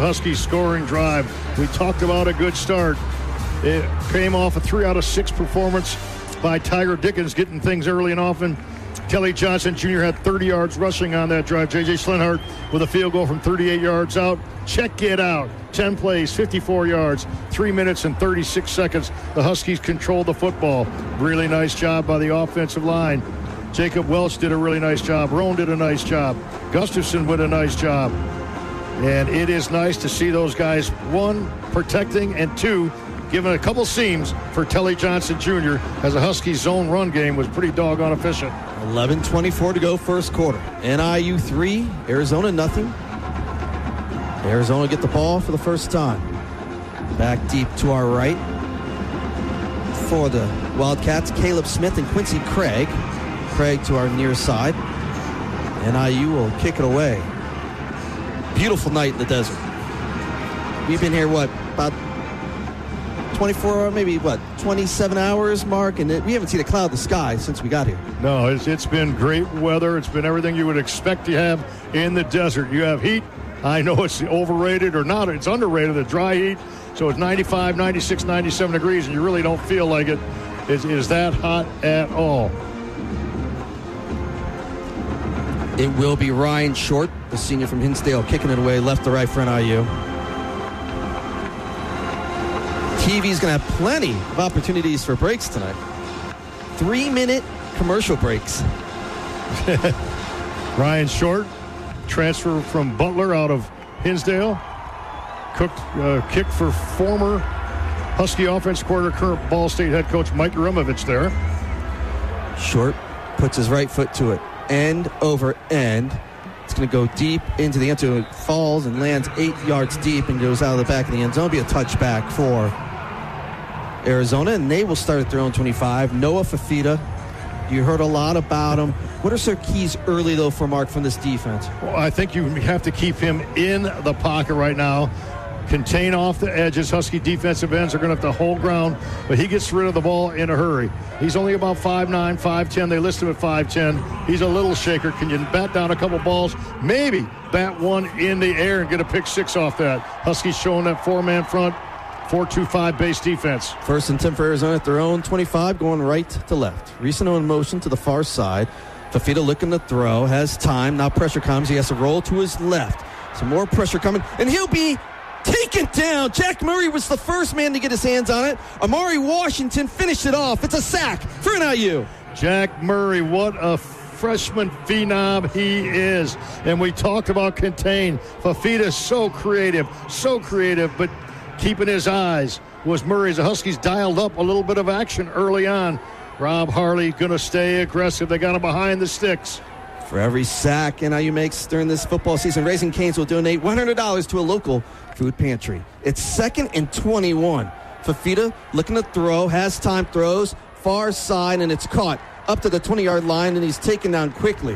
Huskies scoring drive. We talked about a good start. It came off a 3 out of 6 performance by Tiger Dickens, getting things early and often. Kelly Johnson Jr. had 30 yards rushing on that drive. J.J. Schlinhart with a field goal from 38 yards out. Check it out. 10 plays, 54 yards, 3 minutes and 36 seconds. The Huskies controlled the football. Really nice job by the offensive line. Jacob Welch did a really nice job. Roan did a nice job. Gustafson did a nice job. And it is nice to see those guys, one, protecting, and two, giving a couple seams for Kelly Johnson Jr. as a Husky zone run game was pretty doggone efficient. 11:24 to go first quarter. NIU 3, Arizona nothing. Arizona get the ball for the first time. Back deep to our right for the Wildcats, Caleb Smith and Quincy Craig. Craig to our near side. NIU will kick it away. Beautiful night in the desert. We've been here, about 27 hours, Mark, and we haven't seen a cloud in the sky since we got here. No, it's been great weather. It's been everything you would expect to have in the desert. You have heat. I know it's overrated or not. It's underrated, the dry heat. So it's 95, 96, 97 degrees, and you really don't feel like it is that hot at all. It will be Ryan Short, the senior from Hinsdale, kicking it away left to right for NIU. TV's going to have plenty of opportunities for breaks tonight. 3-minute commercial breaks. Ryan Short, transfer from Butler out of Hinsdale. Kicked for former Husky offense coordinator, current Ball State head coach Mike Rumovich there. Short puts his right foot to it. End over end. It's going to go deep into the end zone. It falls and lands 8 yards deep and goes out of the back of the end zone. It'll be a touchback for Arizona, and they will start at their own 25. Noah Fafita, you heard a lot about him. What are some keys early, though, for Mark from this defense? Well, I think you have to keep him in the pocket right now. Contain off the edges. Husky defensive ends are going to have to hold ground, but he gets rid of the ball in a hurry. He's only about 5'9", 5'10". They list him at 5'10". He's a little shaker. Can you bat down a couple balls? Maybe bat one in the air and get a pick six off that. Huskies showing that four-man front, 4-2-5 base defense. First and 10 for Arizona at their own 25, going right to left. Ricino in motion to the far side. Fafita looking to throw, has time. Now pressure comes. He has to roll to his left. Some more pressure coming, and he'll be taken down. Jack Murray was the first man to get his hands on it. Amari Washington finished it off. It's a sack for NIU. Jack Murray, what a freshman phenom he is. And we talked about contain. Fafita so creative, but keeping his eyes was Murray. The Huskies dialed up a little bit of action early on. Rob Harley going to stay aggressive. They got him behind the sticks. For every sack NIU makes during this football season, Raising Cane's will donate $100 to a local food pantry. It's 2nd and 21. Fafita looking to throw, has time, throws, far side, and it's caught up to the 20-yard line, and he's taken down quickly.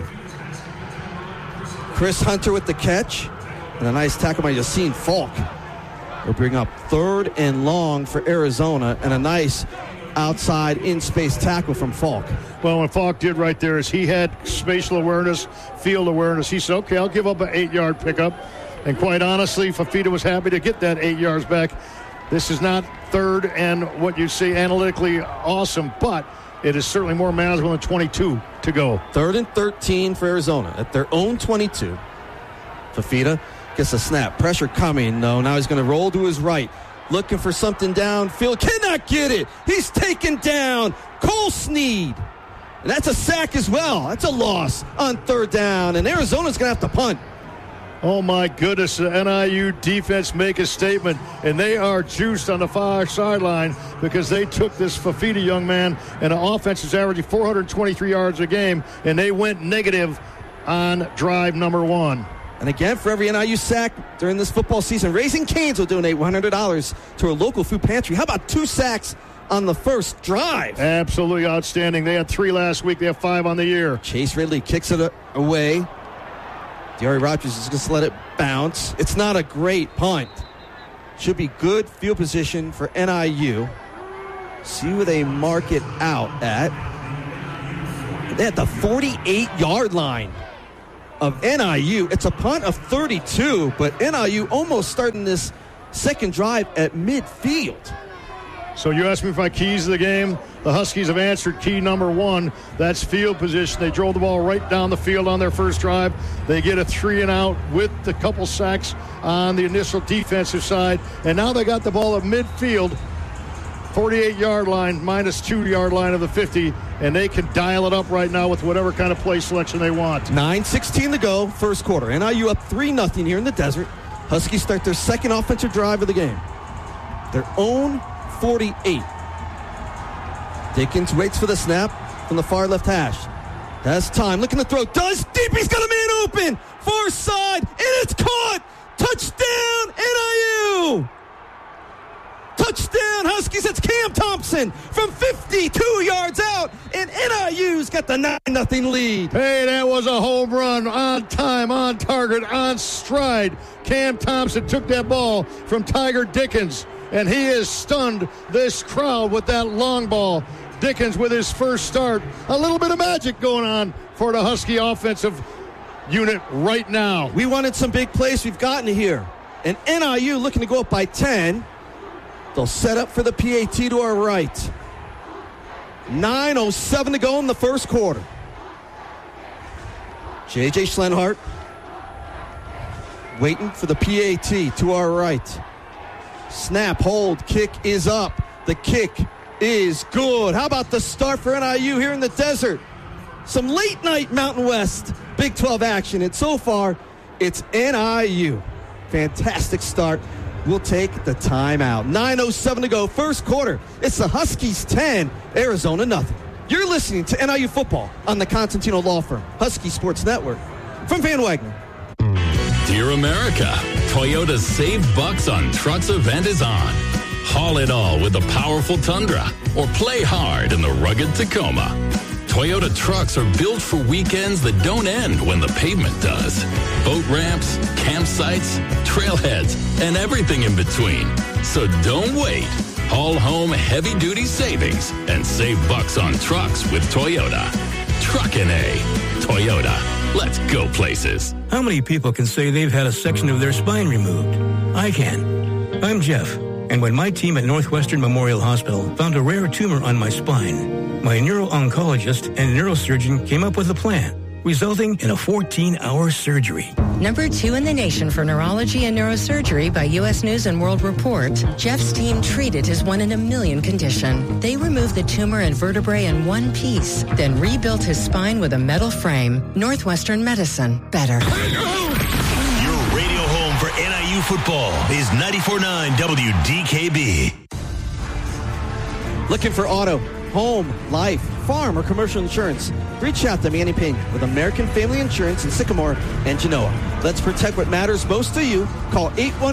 Chris Hunter with the catch, and a nice tackle by Yassine Falk. We'll bring up 3rd and long for Arizona, and a nice outside in-space tackle from Falk. Well, what Falk did right there is he had spatial awareness, field awareness. He said, okay, I'll give up an 8-yard pickup. And quite honestly, Fafita was happy to get that 8 yards back. This is not 3rd and what you see analytically awesome, but it is certainly more manageable than 22 to go. 3rd and 13 for Arizona at their own 22. Fafita gets a snap. Pressure coming, though. Now he's going to roll to his right. Looking for something downfield. Cannot get it. He's taken down. Cole Sneed. And that's a sack as well. That's a loss on 3rd down. And Arizona's going to have to punt. Oh, my goodness. The NIU defense make a statement. And they are juiced on the far sideline because they took this Fafita young man, and the offense is averaging 423 yards a game, and they went negative on drive number 1. And again, for every NIU sack during this football season, Raising Cane's will donate $100 to a local food pantry. How about 2 sacks on the first drive? Absolutely outstanding. They had 3 last week. They have 5 on the year. Chase Ridley kicks it away. Diari Rogers is just let it bounce. It's not a great punt. Should be good field position for NIU. See where they mark it out at. They're at the 48-yard line. of NIU. It's a punt of 32, but NIU almost starting this second drive at midfield. So you asked me for my keys to the game. The Huskies have answered key number 1. That's field position. They drove the ball right down the field on their first drive. They get a 3-and-out with a couple sacks on the initial defensive side. And now they got the ball at midfield, 48-yard line, minus 2-yard line of the 50. And they can dial it up right now with whatever kind of play selection they want. 9:16 to go, first quarter. NIU up 3-0 here in the desert. Huskies start their second offensive drive of the game. Their own 48. Dickens waits for the snap from the far left hash. Has time, looking to throw. Does deep. He's got a man open. Far side, and it's caught. Touchdown, NIU. Touchdown, Huskies. It's Cam Thompson from 52 yards out, and NIU's got the 9-0 lead. Hey, that was a home run. On time, on target, on stride. Cam Thompson took that ball from Tiger Dickens, and he has stunned this crowd with that long ball. Dickens with his first start. A little bit of magic going on for the Husky offensive unit right now. We wanted some big plays. We've gotten here. And NIU looking to go up by 10. They'll set up for the PAT to our right. 9:07 to go in the first quarter. J.J. Schlenhart waiting for the PAT to our right. Snap, hold, kick is up. The kick is good. How about the start for NIU here in the desert? Some late night Mountain West Big 12 action, and so far it's NIU. Fantastic start. We'll take the timeout. 9:07 to go, first quarter. It's the Huskies 10, Arizona nothing. You're listening to NIU football on the Constantino Law Firm, Husky Sports Network. From Van Wagner. Dear America, Toyota's Save Bucks on Trucks event is on. Haul it all with the powerful Tundra or play hard in the rugged Tacoma. Toyota trucks are built for weekends that don't end when the pavement does. Boat ramps, campsites, trailheads, and everything in between. So don't wait. Haul home heavy-duty savings and save bucks on trucks with Toyota. Truckin' A. Toyota. Let's go places. How many people can say they've had a section of their spine removed? I can. I'm Jeff, and when my team at Northwestern Memorial Hospital found a rare tumor on my spine, my neuro-oncologist and neurosurgeon came up with a plan, resulting in a 14-hour surgery. Number 2 in the nation for neurology and neurosurgery by U.S. News and World Report, Jeff's team treated his 1-in-a-million condition. They removed the tumor and vertebrae in one piece, then rebuilt his spine with a metal frame. Northwestern Medicine. Better. Your radio home for NIU football is 94.9 WDKB. Looking for auto, home, life, farm, or commercial insurance? Reach out to Manny Pena with American Family Insurance in Sycamore and Genoa. Let's protect what matters most to you. Call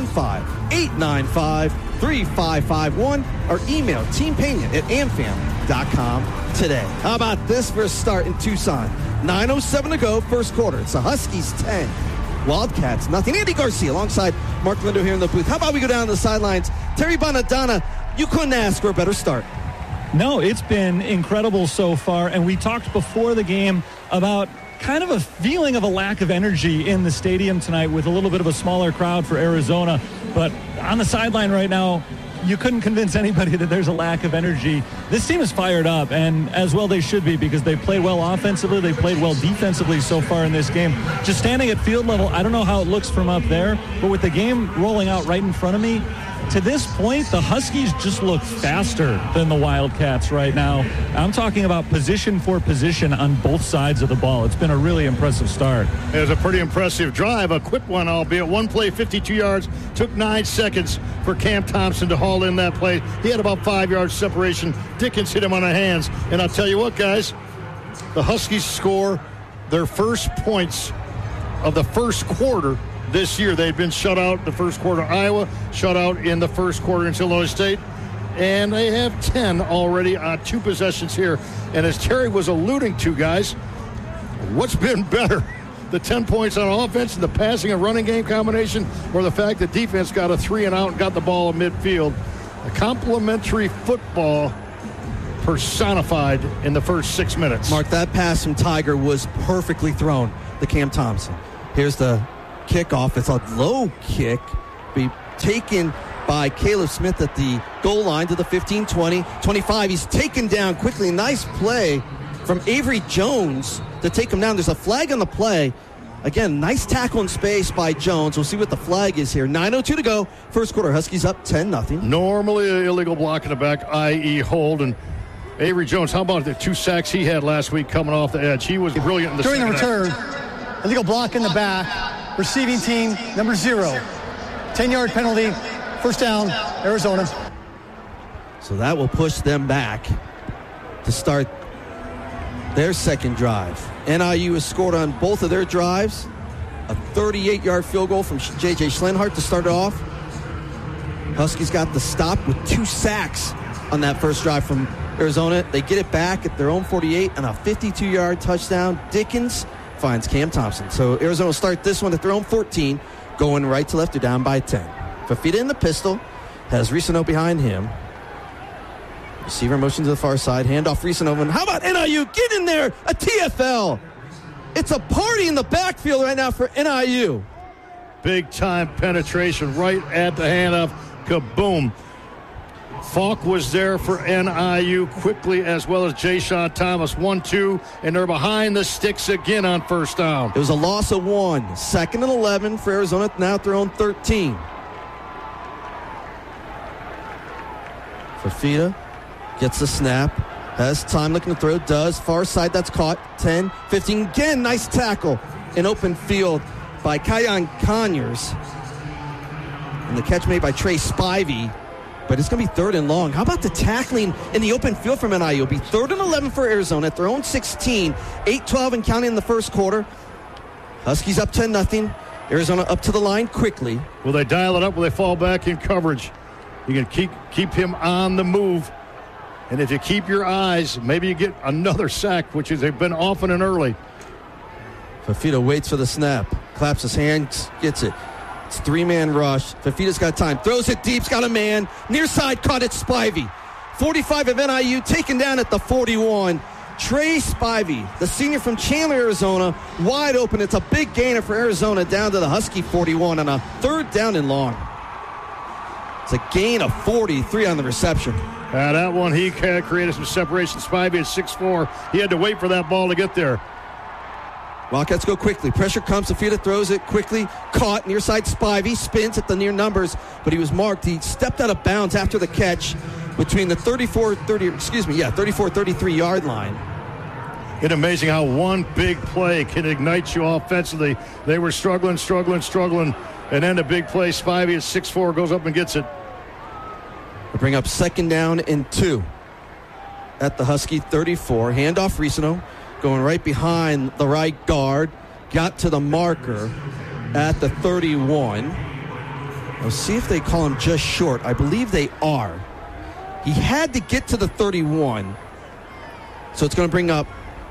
815-895-3551 or email teampena@amfam.com today. How about this for a start in Tucson? 9:07 to go, first quarter. It's the Huskies 10, Wildcats nothing. Andy Garcia alongside Mark Lindo here in the booth. How about we go down to the sidelines? Terry Bonadonna, you couldn't ask for a better start. No, it's been incredible so far, and we talked before the game about kind of a feeling of a lack of energy in the stadium tonight with a little bit of a smaller crowd for Arizona. But on the sideline right now, you couldn't convince anybody that there's a lack of energy. This team is fired up, and as well they should be, because they played well offensively, they played well defensively so far in this game. Just standing at field level, I don't know how it looks from up there, but with the game rolling out right in front of me, to this point, the Huskies just look faster than the Wildcats right now. I'm talking about position for position on both sides of the ball. It's been a really impressive start. It was a pretty impressive drive, a quick one, albeit one play, 52 yards. Took 9 seconds for Cam Thompson to haul in that play. He had about 5 yards separation. Dickens hit him on the hands. And I'll tell you what, guys, the Huskies score their first points of the first quarter this year. They've been shut out in the first quarter. Iowa shut out in the first quarter against Illinois State. And they have 10 already on 2 possessions here. And as Terry was alluding to, guys, what's been better? The 10 points on offense and the passing and running game combination, or the fact that defense got a 3-and-out and got the ball in midfield? A complimentary football personified in the first 6 minutes. Mark, that pass from Tiger was perfectly thrown to Cam Thompson. Here's the kickoff. It's a low kick. Be taken by Caleb Smith at the goal line to the 15, 20, 25. He's taken down quickly. Nice play from Avery Jones to take him down. There's a flag on the play. Again, nice tackle in space by Jones. We'll see what the flag is here. 9:02 to go. First quarter, Huskies up 10-0. Normally an illegal block in the back, i.e. hold. And Avery Jones, how about the 2 sacks he had last week coming off the edge? He was brilliant in the during the second return. half. Illegal block in the back. Receiving team, number 0. 10-yard penalty. First down, Arizona. So that will push them back to start their second drive. NIU has scored on both of their drives. A 38-yard field goal from J.J. Schlenhart to start it off. Huskies got the stop with 2 sacks on that first drive from Arizona. They get it back at their own 48 and a 52-yard touchdown. Dickens finds Cam Thompson. So Arizona will start this one at their own 14, going right to left. They're down by 10. Fafita in the pistol, has Risano behind him. Receiver motion to the far side, handoff Risano. And how about NIU? Get in there, a TFL. It's a party in the backfield right now for NIU. Big time penetration right at the handoff. Kaboom. Falk was there for NIU quickly, as well as Jay-Sean Thomas. 1-2, and they're behind the sticks again on first down. It was a loss of 1. Second and 11 for Arizona, now at their own 13. Fafita gets the snap, has time looking to throw, does. Far side, that's caught. 10, 15, again, nice tackle in open field by Kyan Conyers. And the catch made by Trey Spivey, but it's going to be third and long. How about the tackling in the open field from NIU? It'll be third and 11 for Arizona at their own 16, 8-12 and counting in the first quarter. Huskies up 10-0. Arizona up to the line quickly. Will they dial it up? Will they fall back in coverage? You can keep him on the move. And if you keep your eyes, maybe you get another sack, which is they've been often and early. Fafita waits for the snap. Claps his hands, gets it. It's 3-man rush. Fafita's got time. Throws it deep. He's got a man. Near side, caught it. Spivey. 45 of NIU, taken down at the 41. Trey Spivey, the senior from Chandler, Arizona, wide open. It's a big gainer for Arizona down to the Husky 41 on a third down and long. It's a gain of 43 on the reception. That one, he created some separation. Spivey at 6'4". He had to wait for that ball to get there. Wildcats go quickly. Pressure comes. Fafita throws it quickly. Caught near side. Spivey spins at the near numbers, but he was marked. He stepped out of bounds after the catch between the 34-33 yard line. It's amazing how one big play can ignite you offensively. They were struggling, and then a big play. Spivey at 6'4" goes up and gets it. They bring up second down and 2 at the Husky 34. Handoff Risano, going right behind the right guard. Got to the marker at the 31. We'll see if they call him just short. I believe they are. He had to get to the 31. So it's going to bring up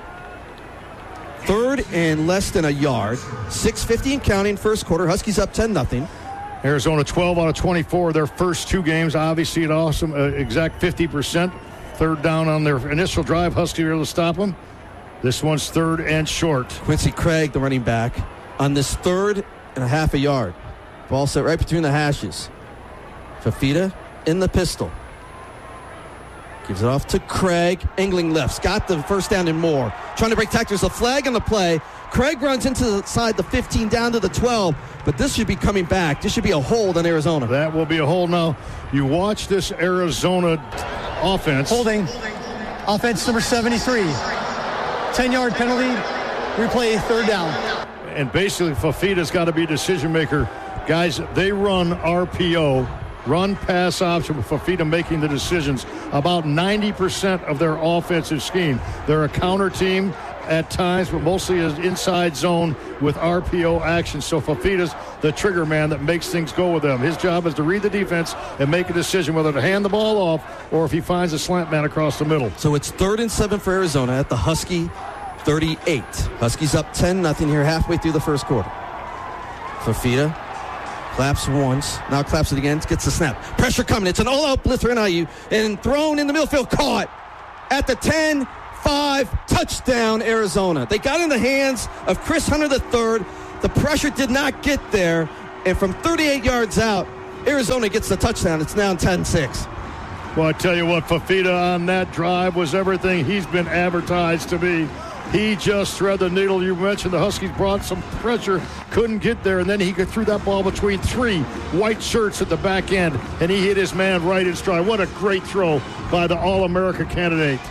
third and less than a yard. 6:50 and counting, first quarter. Huskies up 10-0. Arizona 12 out of 24 their first 2 games. Obviously an awesome, exact 50%. Third down on their initial drive. Huskies were able to stop them. This one's third and short. Quincy Craig, the running back, on this 3rd and a half a yard. Ball set right between the hashes. Fafita in the pistol. Gives it off to Craig. Engling lefts. Got the first down and more. Trying to break tackles. A flag on the play. Craig runs into the side, the 15 down to the 12. But this should be coming back. This should be a hold on Arizona. That will be a hold now. You watch this Arizona offense. Holding. Offense number 73. 10-yard penalty. Replay, third down. And basically, Fafita's got to be a decision maker. Guys, they run RPO, run pass option, with Fafita making the decisions. About 90% of their offensive scheme. They're a counter team at times, but mostly is inside zone with RPO action. So Fafita's the trigger man that makes things go with them. His job is to read the defense and make a decision whether to hand the ball off or if he finds a slant man across the middle. So it's 3rd and 7 for Arizona at the Husky 38. Huskies up 10-0 here halfway through the first quarter. Fafita claps once, now claps it again, gets the snap. Pressure coming. It's an all-out blitz for NIU, and thrown in the middle field, caught at the 10-5, touchdown, Arizona. They got in the hands of Chris Hunter III. The pressure did not get there, and from 38 yards out, Arizona gets the touchdown. It's now 10-6. Well, I tell you what, Fifita on that drive was everything he's been advertised to be. He just threaded the needle. You mentioned the Huskies brought some pressure, couldn't get there, and then he threw that ball between three white shirts at the back end, and he hit his man right in stride. What a great throw by the All-America candidate.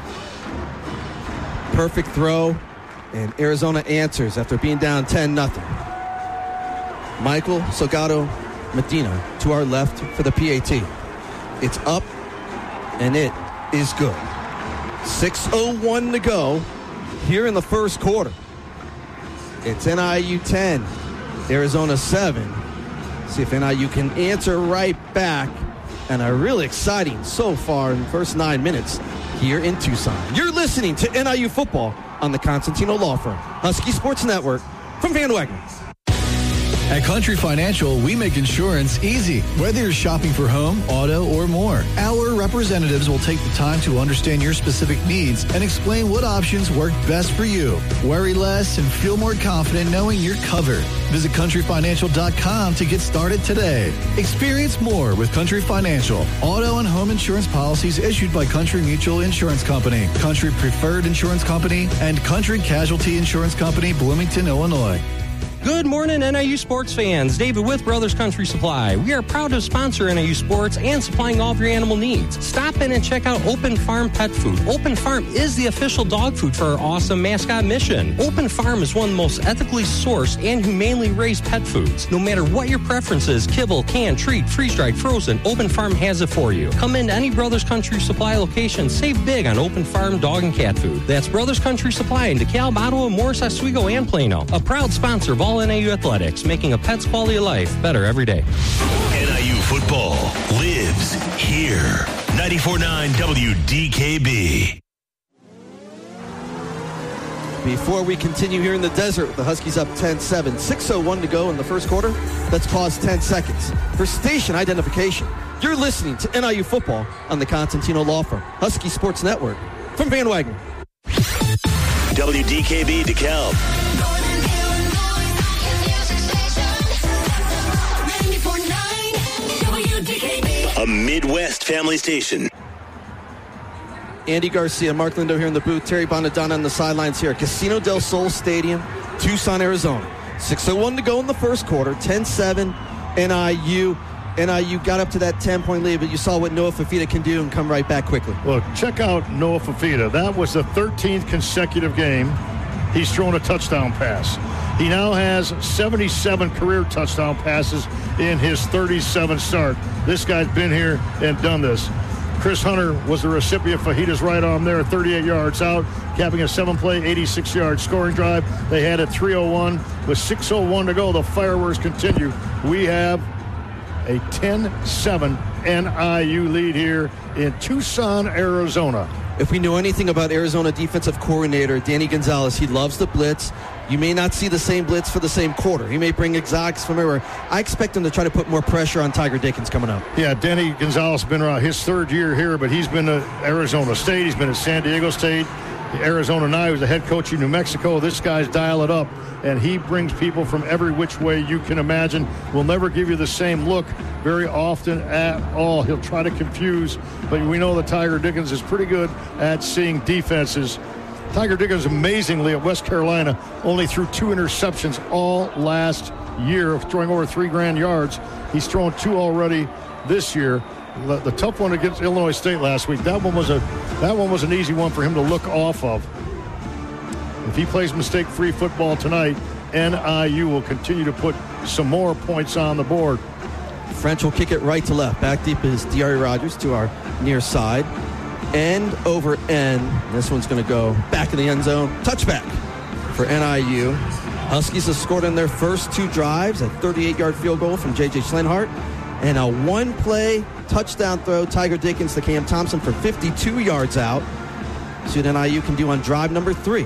Perfect throw, and Arizona answers after being down 10-0. Michael Salgado Medina to our left for the PAT. It's up, and it is good. 6:01 to go here in the first quarter. It's NIU 10, Arizona 7. See if NIU can answer right back. And a really exciting so far in the first 9 minutes here in Tucson. You're listening to NIU Football on the Constantino Law Firm, Husky Sports Network from Van Wagner. At Country Financial, we make insurance easy. Whether you're shopping for home, auto, or more, our representatives will take the time to understand your specific needs and explain what options work best for you. Worry less and feel more confident knowing you're covered. Visit countryfinancial.com to get started today. Experience more with Country Financial. Auto and home insurance policies issued by Country Mutual Insurance Company, Country Preferred Insurance Company, and Country Casualty Insurance Company, Bloomington, Illinois. Good morning, NIU sports fans. David with Brothers Country Supply. We are proud to sponsor NIU sports and supplying all of your animal needs. Stop in and check out Open Farm Pet Food. Open Farm is the official dog food for our awesome mascot mission. Open Farm is one of the most ethically sourced and humanely raised pet foods. No matter what your preference is, kibble, canned, treat, freeze-dried, frozen, Open Farm has it for you. Come into any Brothers Country Supply location. Save big on Open Farm dog and cat food. That's Brothers Country Supply in DeKalb, Ottawa, Morris, Oswego, and Plano. A proud sponsor of all NIU athletics, making a pet's quality of life better every day. NIU football lives here. 94.9 WDKB. Before we continue here in the desert with the Huskies up 10-7, 6:01 to go in the first quarter, let's pause 10 seconds for station identification. You're listening to NIU football on the Constantino Law Firm, Husky Sports Network from Van Wagner. WDKB DeKalb. A Midwest family station. Andy Garcia, Mark Lindo here in the booth, Terry Bonadonna on the sidelines here at Casino del Sol Stadium, Tucson, Arizona. 6:01 to go in the first quarter, 10-7 NIU. NIU got up to that 10-point lead, but you saw what Noah Fifita can do and come right back quickly. Look, check out Noah Fifita. That was the 13th consecutive game he's thrown a touchdown pass. He now has 77 career touchdown passes in his 37 start. This guy's been here and done this. Chris Hunter was the recipient of Fajita's right arm there, 38 yards out, capping a 7-play, 86-yard scoring drive. They had it 3:01. With 6:01 to go, the fireworks continue. We have a 10-7 NIU lead here in Tucson, Arizona. If we know anything about Arizona defensive coordinator Danny Gonzalez, he loves the blitz. You may not see the same blitz for the same quarter. He may bring exotics from everywhere. I expect him to try to put more pressure on Tiger Dickens coming up. Yeah, Danny Gonzalez has been around his third year here, but he's been to Arizona State. He's been at San Diego State, Arizona now. He was the head coach in New Mexico. This guy's dial it up, and he brings people from every which way you can imagine. Will never give you the same look very often at all. He'll try to confuse, but we know that Tiger Dickens is pretty good at seeing defenses. Tiger Dickens, amazingly, at West Carolina, only threw 2 interceptions all last year, throwing over 3 grand yards. He's thrown 2 already this year. The tough one against Illinois State last week, that one was an easy one for him to look off of. If he plays mistake-free football tonight, NIU will continue to put some more points on the board. French will kick it right to left. Back deep is Diari Rogers to our near side. End over end. This one's going to go back in the end zone. Touchback for NIU. Huskies have scored on their first 2 drives. A 38-yard field goal from J.J. Schlenhart. And a 1-play touchdown throw, Tiger Dickens to Cam Thompson for 52 yards out. See what NIU can do on drive number 3.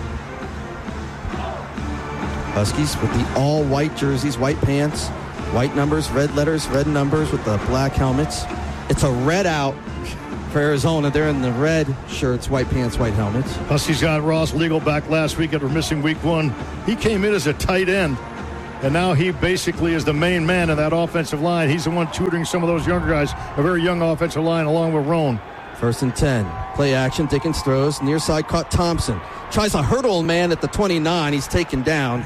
Huskies with the all-white jerseys, white pants, white numbers, red letters, red numbers with the black helmets. It's a red out for Arizona. They're in the red shirts, white pants, white helmets. Huskies got Ross Legal back last week after missing week 1. He came in as a tight end, and now he basically is the main man of that offensive line. He's the one tutoring some of those younger guys, a very young offensive line along with Roan. 1st and 10. Play action. Dickens throws. Near side caught Thompson. Tries to hurdle a man at the 29. He's taken down.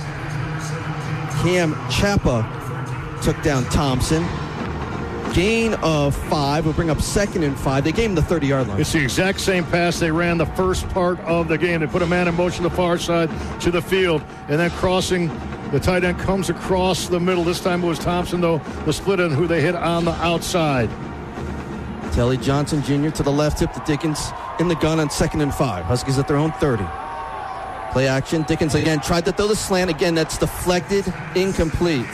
Cam Chapa took down Thompson. Gain of 5 will bring up 2nd and 5. They gave him the 30-yard line. It's the exact same pass they ran the first part of the game. They put a man in motion the far side to the field, and then crossing, the tight end comes across the middle. This time it was Thompson, though, the split end who they hit on the outside. Telly Johnson Jr. to the left, tip to Dickens in the gun on 2nd and 5. Huskies at their own 30. Play action. Dickens again tried to throw the slant. Again, that's deflected, incomplete.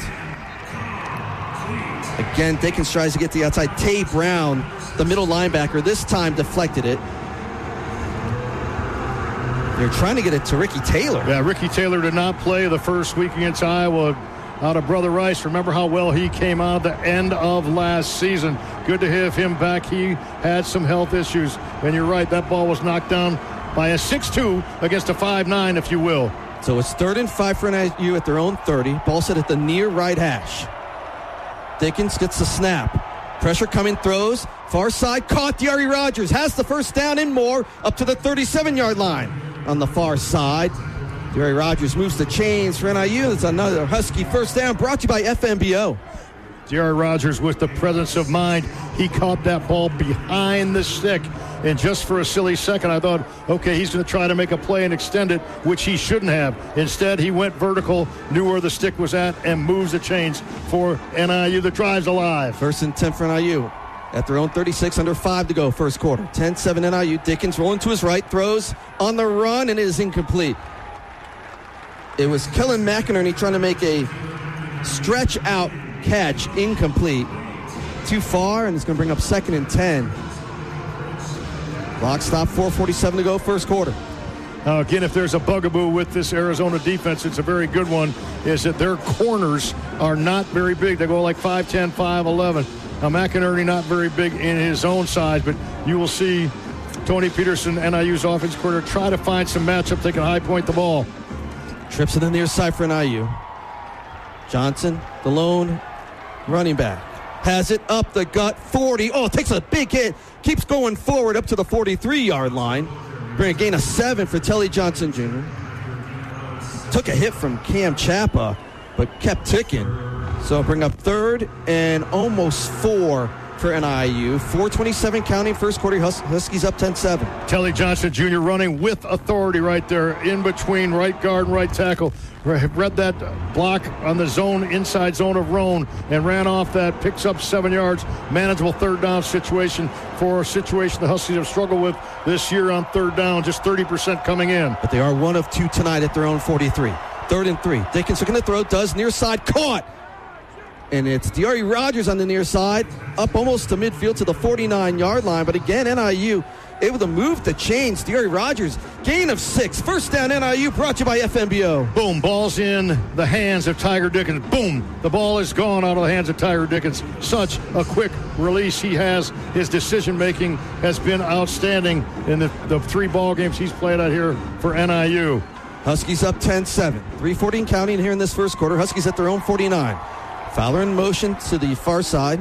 Again, Dickens tries to get to the outside. Tay Brown, the middle linebacker, this time deflected it. They're trying to get it to Ricky Taylor. Yeah, Ricky Taylor did not play the first week against Iowa out of Brother Rice. Remember how well he came out at the end of last season. Good to have him back. He had some health issues. And you're right, that ball was knocked down by a 6'2" against a 5'9", if you will. So it's 3rd and 5 for NIU at their own 30. Ball set at the near right hash. Dickens gets the snap. Pressure coming, throws. Far side, caught. Diari Rogers has the first down and more up to the 37-yard line. On the far side, Diari Rogers moves the chains for NIU. It's another Husky first down brought to you by FMBO. Diari Rogers with the presence of mind. He caught that ball behind the stick. And just for a silly second, I thought, okay, he's going to try to make a play and extend it, which he shouldn't have. Instead, he went vertical, knew where the stick was at, and moves the chains for NIU. The drive's alive. 1st and 10 for NIU. At their own 36, under 5 to go, first quarter. 10-7 NIU. Dickens rolling to his right, throws on the run, and it is incomplete. It was Kellen McInerney trying to make a stretch out catch, incomplete. Too far, and it's going to bring up 2nd and 10. Clock stop, 4:47 to go, first quarter. Now, again, if there's a bugaboo with this Arizona defense, it's a very good one, is that their corners are not very big. They go like 5'10", 5'11". Now, McInerney not very big in his own size, but you will see Tony Peterson, NIU's offense coordinator, try to find some matchup they can high point the ball. Trips to the near side for NIU. Johnson, the lone running back. Has it up the gut, 40. Oh, takes a big hit. Keeps going forward up to the 43-yard line. Bring a gain of 7 for Telly Johnson Jr. Took a hit from Cam Chapa, but kept ticking. So bring up 3rd and almost 4 for NIU. 4:27 counting, first quarter. Huskies up 10-7. Telly Johnson Jr. running with authority right there in between right guard and right tackle. Read that block on the zone, inside zone of Roan, and ran off that, picks up 7 yards. Manageable 3rd down situation for a situation the Huskies have struggled with this year on 3rd down, just 30% coming in. But they are 1 of 2 tonight at their own 43. 3rd and 3. Dickens looking to throw, does near side, caught. And it's Diari Rogers on the near side, up almost to midfield to the 49-yard line. But again, NIU able to move the chains. Diari Rogers, gain of 6. First down, NIU, brought to you by FMBO. Boom, ball's in the hands of Tiger Dickens. Boom, the ball is gone out of the hands of Tiger Dickens. Such a quick release he has. His decision-making has been outstanding in the 3 ball games he's played out here for NIU. Huskies up 10-7. 3:14 counting here in this first quarter. Huskies at their own 49. Fowler in motion to the far side.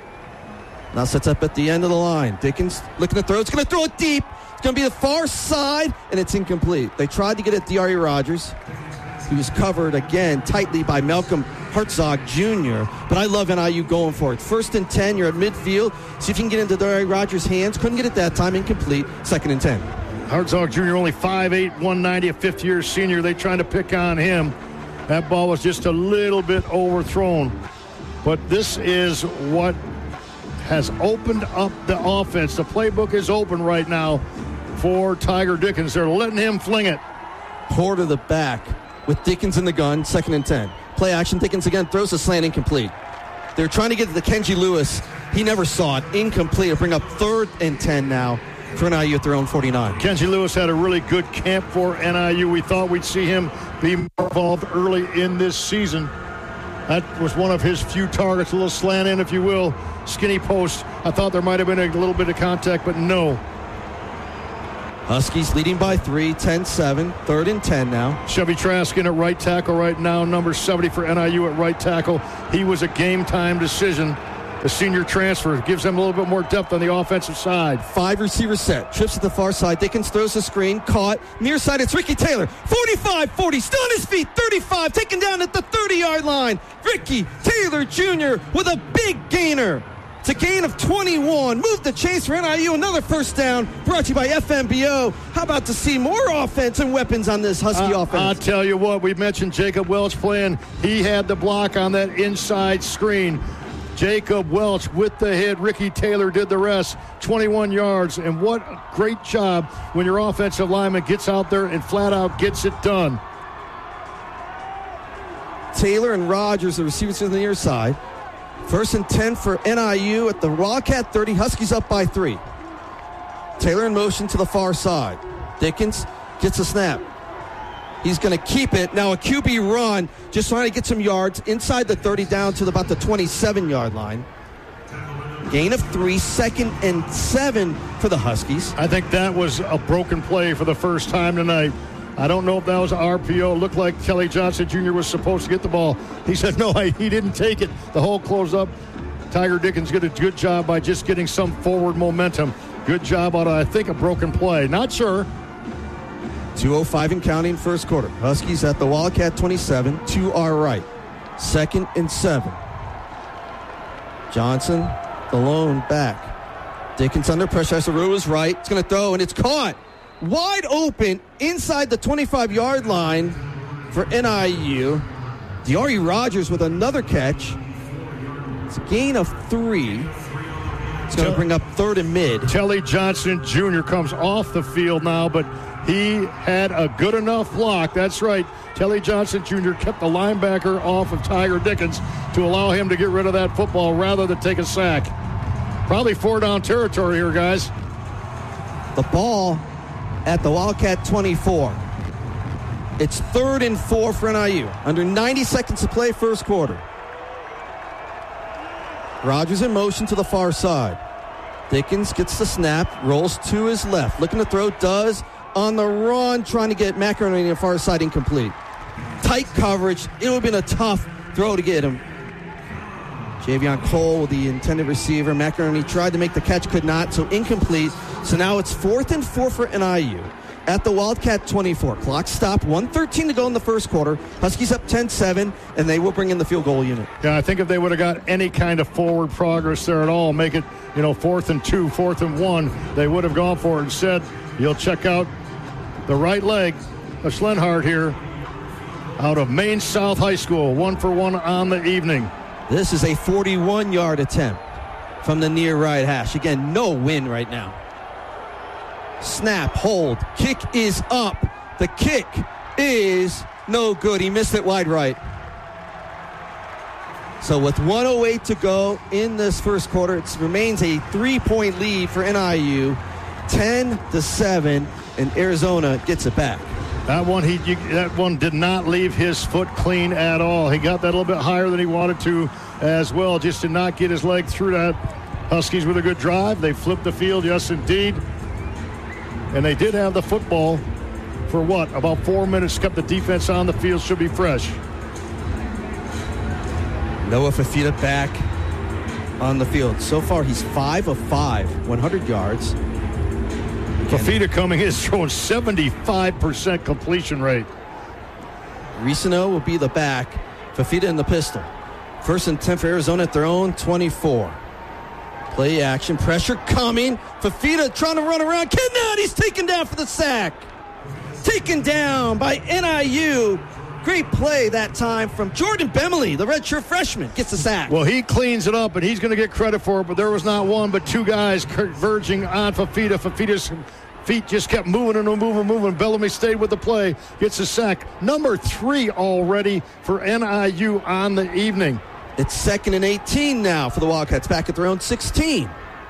Now sets up at the end of the line. Dickens looking to throw. It's going to throw it deep. It's going to be the far side, and it's incomplete. They tried to get at Diari Rogers. He was covered again tightly by Malcolm Hartzog Jr., but I love NIU going for it. 1st and 10, you're at midfield. See if you can get into Diari Rogers' hands. Couldn't get it that time, incomplete. 2nd and 10. Hartzog Jr. only 5'8", 190, a fifth-year senior. They trying to pick on him. That ball was just a little bit overthrown. But this is what has opened up the offense. The playbook is open right now for Tiger Dickens. They're letting him fling it. Pour to the back with Dickens in the gun, 2nd and 10. Play action, Dickens again, throws a slant, incomplete. They're trying to get to the Kenji Lewis. He never saw it, incomplete. It'll bring up 3rd and 10 now for NIU at their own 49. Kenji Lewis had a really good camp for NIU. We thought we'd see him be more involved early in this season. That was one of his few targets, a little slant in, if you will, skinny post. I thought there might have been a little bit of contact, but no. Huskies leading by 3, 10-7, 3rd and 10 now. Chevy Trask in at right tackle right now, number 70 for NIU at right tackle. He was a game-time decision. The senior transfer gives them a little bit more depth on the offensive side. 5 receiver set. Trips to the far side. Dickens throws the screen. Caught. Near side, it's Ricky Taylor. 45-40. Still on his feet. 35. Taken down at the 30-yard line. Ricky Taylor Jr. with a big gainer. It's a gain of 21. Move the chase for NIU. Another first down. Brought to you by FMBO. How about to see more offense and weapons on this Husky offense? I'll tell you what. We mentioned Jacob Welch playing. He had the block on that inside screen. Jacob Welch with the hit. Ricky Taylor did the rest. 21 yards. And what a great job when your offensive lineman gets out there and flat out gets it done. Taylor and Rogers, the receivers to the near side. 1st and 10 for NIU at the Wildcat 30. Huskies up by 3. Taylor in motion to the far side. Dickens gets a snap. He's going to keep it. Now a QB run, just trying to get some yards inside the 30 down to about the 27-yard line. Gain of 3, 2nd and 7 for the Huskies. I think that was a broken play for the first time tonight. I don't know if that was an RPO. It looked like Kelly Johnson Jr. was supposed to get the ball. He said, no, he didn't take it. The hole closed up. Tiger Dickens did a good job by just getting some forward momentum. Good job out of, I think, a broken play. Not sure. 2:05 and counting first quarter. Huskies at the Wildcat 27 to our right. 2nd and 7. Johnson, the lone back. Dickens under pressure. Saru is right. It's going to throw, and it's caught. Wide open inside the 25-yard line for NIU. Diari Rogers with another catch. It's a gain of 3. It's going to bring up 3rd and mid. Telly Johnson Jr. comes off the field now, but he had a good enough block. That's right. Telly Johnson Jr. kept the linebacker off of Tiger Dickens to allow him to get rid of that football rather than take a sack. Probably 4-down territory here, guys. The ball at the Wildcat 24. It's 3rd and 4 for NIU. Under 90 seconds to play first quarter. Rogers in motion to the far side. Dickens gets the snap, rolls to his left. Looking to throw, does on the run, trying to get McInerney on the far side, incomplete. Tight coverage. It would have been a tough throw to get him. Javion Cole, the intended receiver. McInerney tried to make the catch, could not, so incomplete. So now it's 4th and 4 for NIU at the Wildcat 24. Clock stopped, 1:13 to go in the first quarter. Huskies up 10-7, and they will bring in the field goal unit. Yeah, I think if they would have got any kind of forward progress there at all, make it, 4th and 2, 4th and 1, they would have gone for it. Instead, you'll check out the right leg of Schlenhart here out of Maine South High School. 1 for 1 on the evening. This is a 41-yard attempt from the near right hash. Again, no win right now. Snap, hold, kick is up. The kick is no good. He missed it wide right. So with 1:08 to go in this first quarter, it remains a 3-point lead for NIU, 10-7, and Arizona gets it back. That one did not leave his foot clean at all. He got that a little bit higher than he wanted to as well. Just did not get his leg through that. Huskies with a good drive. They flipped the field, yes indeed. And they did have the football for about 4 minutes. Kept the defense on the field. Should be fresh. Noah Fafita back on the field. So far, he's 5 of 5, 100 yards. Fafita coming in, throwing 75% completion rate. Ricino will be the back. Fafita in the pistol. 1st and 10 for Arizona at their own 24. Play action, pressure coming. Fafita trying to run around. Cannot, he's taken down for the sack. Taken down by NIU. Great play that time from Jordan Bemley, the redshirt freshman, gets the sack. Well, he cleans it up, and he's going to get credit for it, but there was not one but 2 guys converging on Fafita. Fafita's feet just kept moving and moving. Bellamy stayed with the play, gets a sack. Number 3 already for NIU on the evening. It's 2nd and 18 now for the Wildcats, back at their own 16.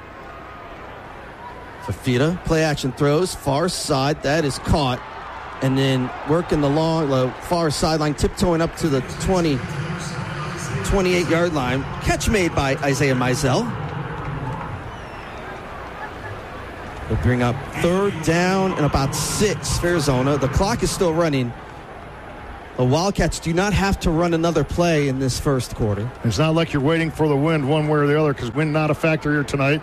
Fafita, play action throws, far side, that is caught. And then working the far sideline, tiptoeing up to the 20. 28-yard line. Catch made by Isaiah Mizell. They'll bring up 3rd down and about 6 for Arizona. The clock is still running. The Wildcats do not have to run another play in this first quarter. It's not like you're waiting for the wind one way or the other, because wind not a factor here tonight.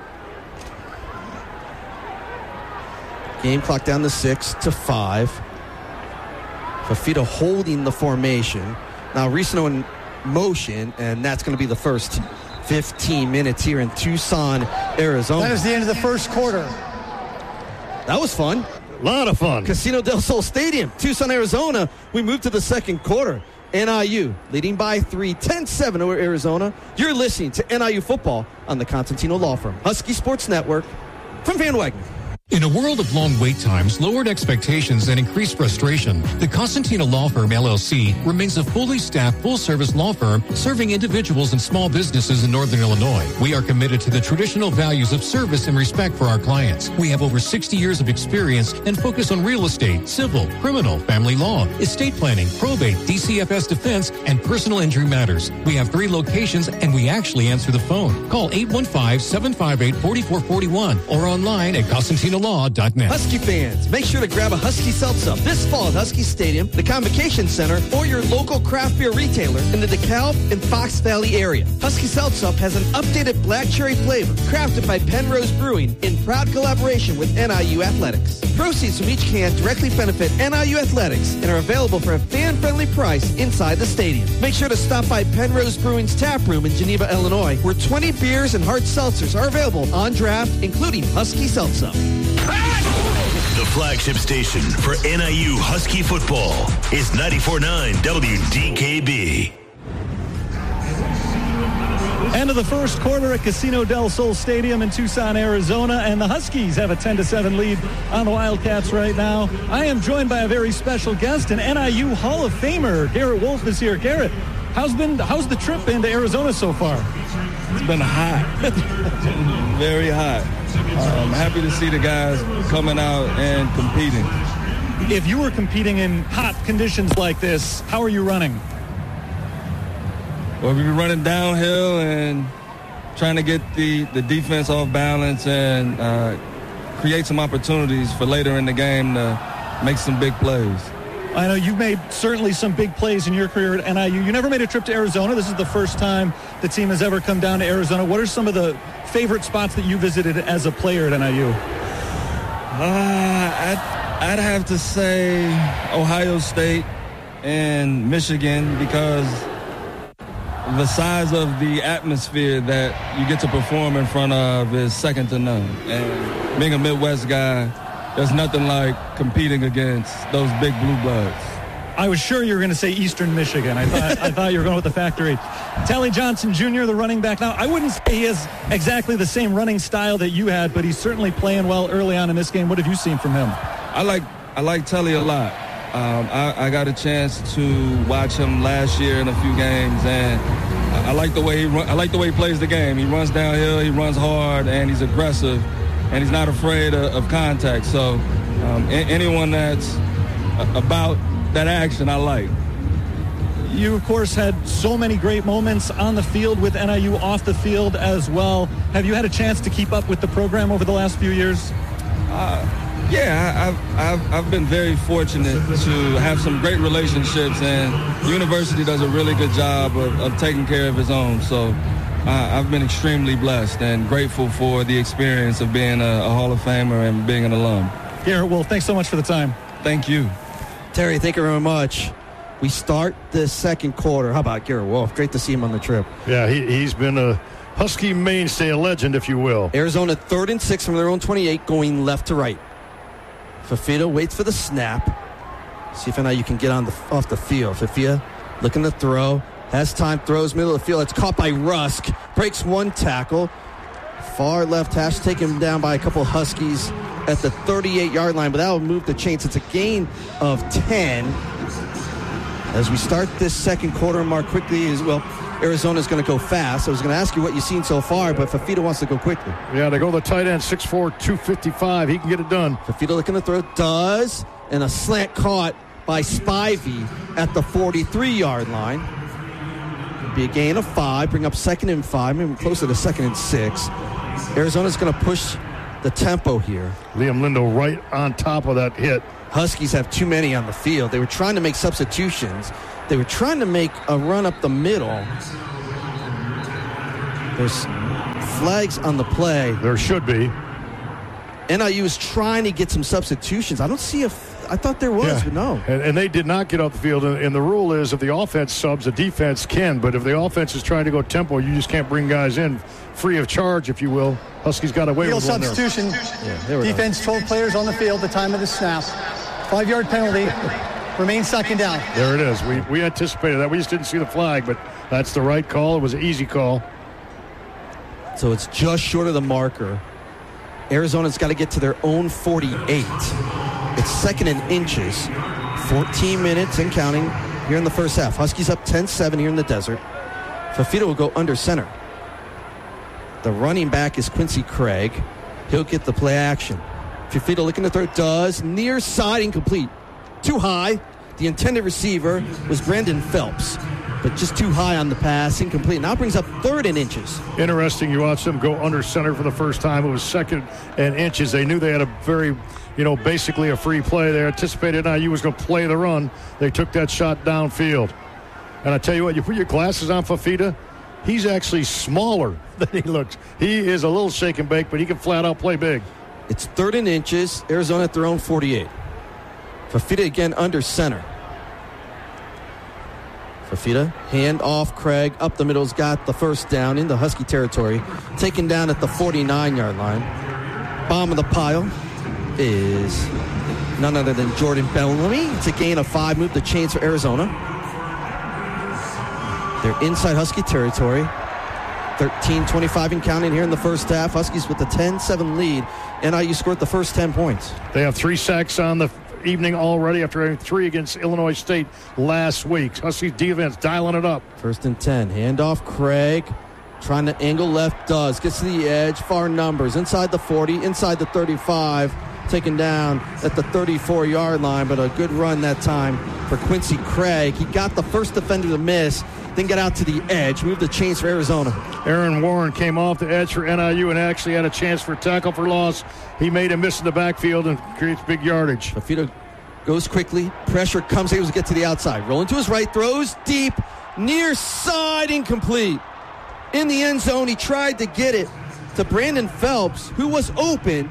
Game clock down to 6-5. Fafita holding the formation. Now Risano in motion, and that's going to be the first 15 minutes here in Tucson, Arizona. That is the end of the first quarter. That was fun. A lot of fun. Casino del Sol Stadium, Tucson, Arizona. We move to the second quarter. NIU leading by 3, 10-7 over Arizona. You're listening to NIU football on the Constantino Law Firm. Husky Sports Network from Van Wagner. In a world of long wait times, lowered expectations, and increased frustration, the Constantino Law Firm, LLC, remains a fully staffed, full-service law firm serving individuals and small businesses in Northern Illinois. We are committed to the traditional values of service and respect for our clients. We have over 60 years of experience and focus on real estate, civil, criminal, family law, estate planning, probate, DCFS defense, and personal injury matters. We have 3 locations, and we actually answer the phone. Call 815-758-4441 or online at ConstantinoLaw.net. Husky fans, make sure to grab a Husky Seltz-Up this fall at Husky Stadium, the Convocation Center, or your local craft beer retailer in the DeKalb and Fox Valley area. Husky Seltz-Up has an updated black cherry flavor crafted by Penrose Brewing in proud collaboration with NIU Athletics. Proceeds from each can directly benefit NIU Athletics and are available for a fan-friendly price inside the stadium. Make sure to stop by Penrose Brewing's tap room in Geneva, Illinois, where 20 beers and hard seltzers are available on draft, including Husky Seltz-Up. The flagship station for NIU Husky football is 94.9 WDKB. End of the first quarter at Casino del Sol Stadium in Tucson, Arizona, and the Huskies have a 10-7 lead on the Wildcats right now. I am joined by a very special guest, an NIU Hall of Famer. Garrett Wolf is here. Garrett, how's the trip been to Arizona so far? It's been hot, very hot. I'm happy to see the guys coming out and competing. If you were competing in hot conditions like this, how are you running? Well, we're running downhill and trying to get the defense off balance and create some opportunities for later in the game to make some big plays. I know you've made certainly some big plays in your career at NIU. You never made a trip to Arizona. This is the first time the team has ever come down to Arizona. What are some of the favorite spots that you visited as a player at NIU? I'd have to say Ohio State and Michigan, because the size of the atmosphere that you get to perform in front of is second to none. And being a Midwest guy, there's nothing like competing against those big blue bloods. I was sure you were going to say Eastern Michigan. I thought you were going with the factory. Tally Johnson Jr., the running back. Now, I wouldn't say he has exactly the same running style that you had, but he's certainly playing well early on in this game. What have you seen from him? I like Telly a lot. I got a chance to watch him last year in a few games, and I like the way he plays the game. He runs downhill, he runs hard, and he's aggressive, and he's not afraid of contact. So anyone that's about that action, I like. You, of course, had so many great moments on the field with NIU, off the field as well. Have you had a chance to keep up with the program over the last few years? Yeah, I've been very fortunate to have some great relationships, and the university does a really good job of taking care of its own. So I've been extremely blessed and grateful for the experience of being a Hall of Famer and being an alum. Garrett Wolf, thanks so much for the time. Thank you. Terry, thank you very much. We start the second quarter. How about Garrett Wolf? Great to see him on the trip. Yeah, he's been a Husky mainstay, a legend, if you will. Arizona 3rd and 6 from their own 28, going left to right. Fafita waits for the snap. See if NIU can get off the field. Fafita looking to throw. Has time, throws middle of the field. It's caught by Rusk. Breaks one tackle. Far left hash, taken down by a couple of Huskies at the 38-yard line, but that will move the chains. It's a gain of 10. As we start this second quarter, Mark, quickly as well, Arizona's going to go fast. I was going to ask you what you've seen so far, but Fafita wants to go quickly. Yeah, they go to the tight end, 6'4", 255. He can get it done. Fafita looking to throw, does, and a slant caught by Spivey at the 43-yard line. Be a gain of 5, bring up 2nd and 5, maybe closer to 2nd and 6. Arizona's going to push the tempo here. Liam Lindo right on top of that hit. Huskies have too many on the field. They were trying to make substitutions. They were trying to make a run up the middle. There's flags on the play. There should be. NIU is trying to get some substitutions. I don't see I thought there was, but no. And they did not get off the field. And the rule is if the offense subs, the defense can. But if the offense is trying to go tempo, you just can't bring guys in free of charge, if you will. Huskies got away field with one substitution. there. Defense, 12 players on the field at the time of the snap. 5-yard penalty. Remains 2nd down. There it is. We anticipated that. We just didn't see the flag, but that's the right call. It was an easy call. So it's just short of the marker. Arizona's got to get to their own 48. It's 2nd and inches. 14 minutes and counting here in the first half. Huskies up 10-7 here in the desert. Fafita will go under center. The running back is Quincy Craig. He'll get the play action. Fafita looking to throw. Does. Near side incomplete. Too high. The intended receiver was Brandon Phelps, but just too high on the pass. Incomplete. Now brings up 3rd and inches. Interesting. You watch them go under center for the first time. It was 2nd and inches. They knew they had a very, basically a free play. They anticipated NIU was going to play the run. They took that shot downfield. And I tell you what, you put your glasses on Fafita, he's actually smaller than he looks. He is a little shake and bake, but he can flat out play big. It's 3rd and inches. Arizona at their own 48. Fafita again under center. Fafita, hand off. Craig up the middle's got the first down in the Husky territory. Taken down at the 49-yard line. Bomb of the pile is none other than Jordan Bellamy. It's a gain of 5. Move the chains for Arizona. They're inside Husky territory. 13:25 and counting here in the first half. Huskies with a 10-7 lead. NIU scored the first 10 points. They have 3 sacks on the evening already after having 3 against Illinois State last week. Huskies defense dialing it up. 1st and 10. Handoff Craig. Trying to angle left. Does. Gets to the edge. Far numbers. Inside the 40. Inside the 35. Taken down at the 34-yard line. But a good run that time for Quincy Craig. He got the first defender to miss. Then got out to the edge. Moved the chains for Arizona. Aaron Warren came off the edge for NIU and actually had a chance for tackle for loss. He made a miss in the backfield and creates big yardage. Fafita goes quickly. Pressure comes. Able to get to the outside. Rolling to his right. Throws deep. Near side. Incomplete. In the end zone. He tried to get it to Brandon Phelps, who was open.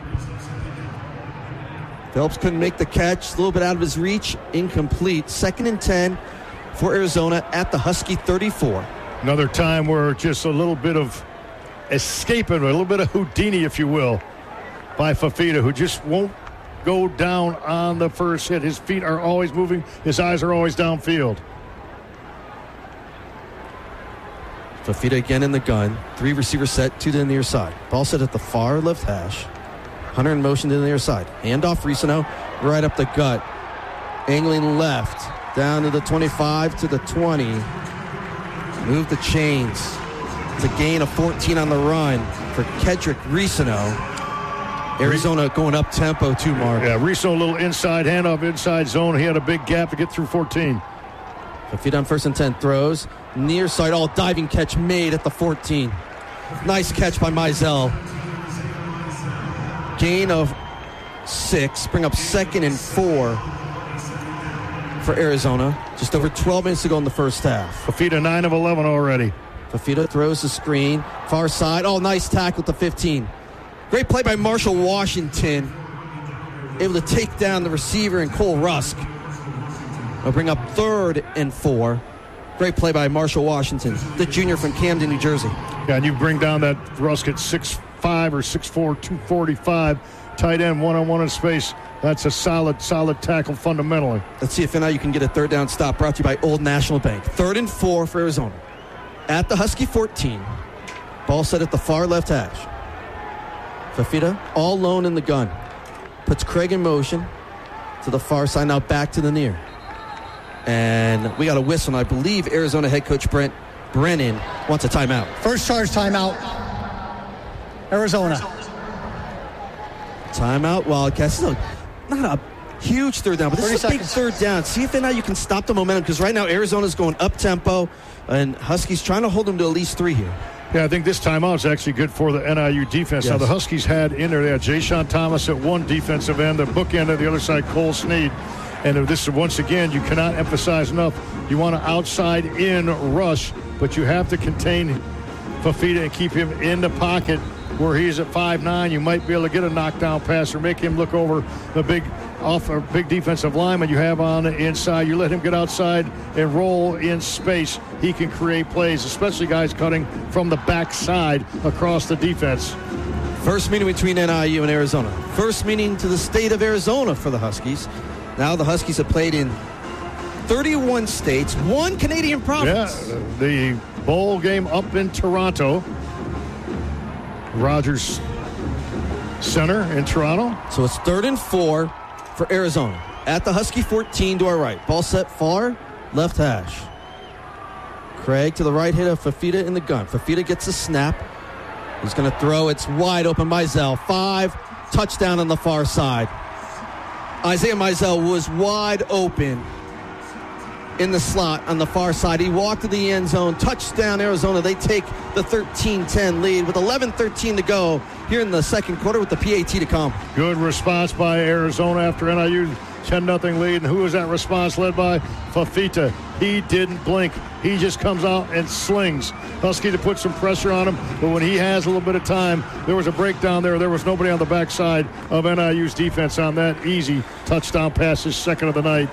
Phelps couldn't make the catch. A little bit out of his reach. Incomplete. 2nd and 10 for Arizona at the Husky 34. Another time where just a little bit of escaping, a little bit of Houdini, if you will, by Fafita, who just won't go down on the first hit. His feet are always moving. His eyes are always downfield. Fafita again in the gun. 3 receiver set, 2 to the near side. Ball set at the far left hash. Hunter in motion to the near side. Handoff Ricino right up the gut. Angling left. Down to the 25 to the 20. Move the chains. It's a gain of 14 on the run for Kedrick Ricino. Arizona going up tempo too, Mark. Yeah, Ricino a little inside handoff, inside zone. He had a big gap to get through 14. Fafita on 1st and 10 throws. Near side, all diving catch made at the 14. Nice catch by Mizell. Gain of 6. Bring up 2nd and 4 for Arizona. Just over 12 minutes to go in the first half. Fafita 9 of 11 already. Fafita throws the screen. Far side. Oh, nice tackle at the 15. Great play by Marshall Washington. Able to take down the receiver and Cole Rusk. They'll bring up 3rd and 4. Great play by Marshall Washington, the junior from Camden, New Jersey. Yeah, and you bring down that Rusk at 6'5 or 6'4", 245. Tight end, one-on-one in space. That's a solid tackle fundamentally. Let's see if NIU can get a 3rd down stop, brought to you by Old National Bank. 3rd and 4 for Arizona. At the Husky 14. Ball set at the far left hash. Fafita all alone in the gun. Puts Craig in motion to the far side, now back to the near. And we got a whistle, and I believe Arizona head coach Brent Brennan wants a timeout. First charge timeout. Arizona. Timeout, Wildcats. This is not a Huge third down, but this is a big third down. See if now you can stop the momentum, because right now Arizona's going up-tempo, and Huskies trying to hold them to at least 3 here. Yeah, I think this timeout is actually good for the NIU defense. Yes. Now, the Huskies had in there, they had Ja'Shawn Thomas at one defensive end, the bookend at the other side, Cole Snead. And this is, once again, you cannot emphasize enough, you want to outside-in rush, but you have to contain Fifita and keep him in the pocket where he's at 5'9". You might be able to get a knockdown pass or make him look over the big defensive lineman you have on the inside. You let him get outside and roll in space. He can create plays, especially guys cutting from the backside across the defense. First meeting between NIU and Arizona. First meeting to the state of Arizona for the Huskies. Now the Huskies have played in 31 states, 1 Canadian province. Yeah, the bowl game up in Toronto. Rogers Center in Toronto. So it's 3rd and 4 for Arizona. At the Husky 14 to our right. Ball set far, left hash. Craig to the right, hit of Fifita in the gun. Fifita gets a snap. He's going to throw. It's wide open. Mizell, 5, touchdown on the far side. Isaiah Mizell was wide open in the slot on the far side. He walked to the end zone. Touchdown, Arizona. They take the 13-10 lead with 11:13 to go here in the second quarter with the PAT to come. Good response by Arizona after NIU 10-0 lead. And who was that response led by? Fifita. He didn't blink. He just comes out and slings. Husky to put some pressure on him, but when he has a little bit of time, there was a breakdown there. There was nobody on the backside of NIU's defense on that easy touchdown pass, his second of the night.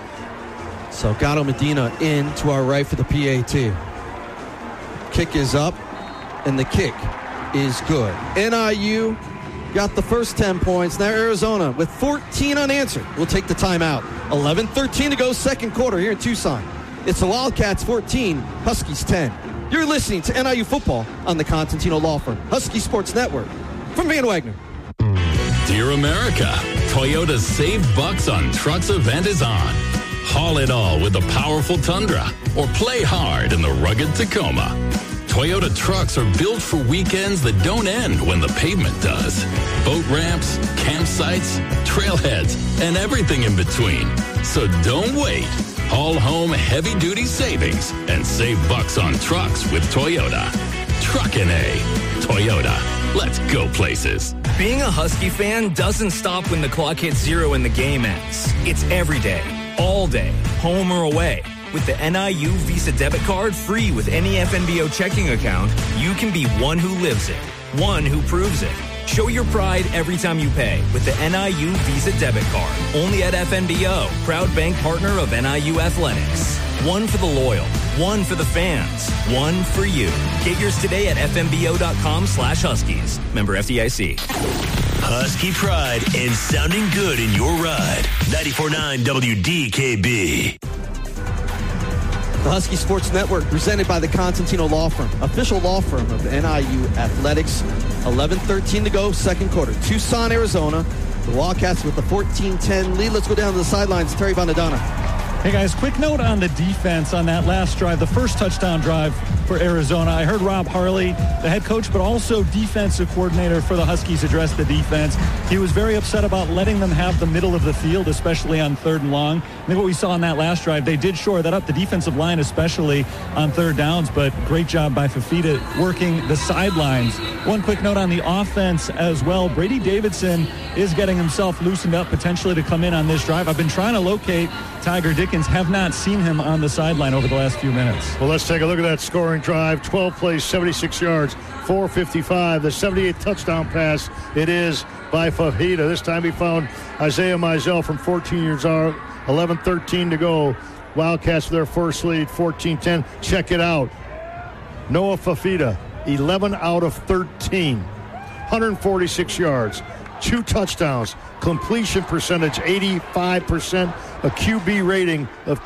So Gato Medina in to our right for the PAT. Kick is up, and the kick is good. NIU got the first 10 points. Now Arizona with 14 unanswered will take the timeout. 11:13 to go, second quarter here in Tucson. It's the Wildcats 14, Huskies 10. You're listening to NIU football on the Constantino Law Firm Husky Sports Network. From Van Wagner. Dear America, Toyota's Save Bucks on Trucks event is on. Haul it all with the powerful Tundra or play hard in the rugged Tacoma. Toyota trucks are built for weekends that don't end when the pavement does. Boat ramps, campsites, trailheads, and everything in between. So don't wait. Haul home heavy-duty savings and save bucks on trucks with Toyota. Truckin' A. Toyota. Let's go places. Being a Husky fan doesn't stop when the clock hits 0 and the game ends. It's every day, all day, home or away. With the NIU Visa debit card free with any FNBO checking account, you can be one who lives it, one who proves it. Show your pride every time you pay with the NIU Visa debit card. Only at FNBO, proud bank partner of NIU Athletics. One for the loyal, one for the fans, one for you. Get yours today at fnbo.com/Huskies. Member FDIC. Husky pride and sounding good in your ride. 94.9 WDKB. The Husky Sports Network, presented by the Constantino Law Firm, official law firm of NIU Athletics. 11:13 to go, second quarter. Tucson, Arizona. The Wildcats with the 14-10 lead. Let's go down to the sidelines. Terry Bonadonna. Hey, guys, quick note on the defense on that last drive, the first touchdown drive for Arizona. I heard Rob Harley, the head coach, but also defensive coordinator for the Huskies, address the defense. He was very upset about letting them have the middle of the field, especially on 3rd and long. I think what we saw on that last drive, they did shore that up, the defensive line especially on 3rd downs, but great job by Fifita working the sidelines. One quick note on the offense as well. Brady Davidson is getting himself loosened up potentially to come in on this drive. I've been trying to locate Tiger Dickens, have not seen him on the sideline over the last few minutes. Well, let's take a look at that scoring drive. 12 plays, 76 yards, 455. The 78th touchdown pass, it is by Fifita. This time he found Isaiah Mizell from 14 years old. 11:13 to go. Wildcats with their first lead, 14-10. Check it out. Noah Fifita, 11 out of 13. 146 yards, 2 touchdowns, completion percentage 85%, a QB rating of